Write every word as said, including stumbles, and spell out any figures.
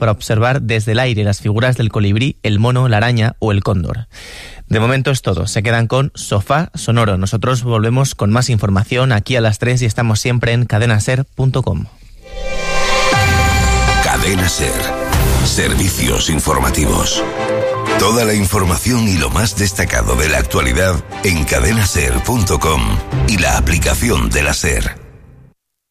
para observar desde el aire las figuras del colibrí, el mono, la araña o el cóndor. De momento es todo. Se quedan con Sofá Sonoro. Nosotros volvemos con más información aquí a las tres y estamos siempre en cadena ser punto com. Cadena Ser. Servicios informativos. Toda la información y lo más destacado de la actualidad en cadena ser punto com y la aplicación de la SER.